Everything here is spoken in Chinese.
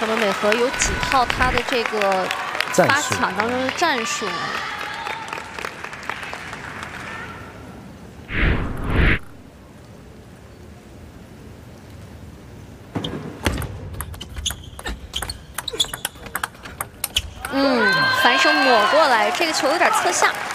河本美和有几套他的这个发抢当中的战术。反手抹过来，这个球有点侧下。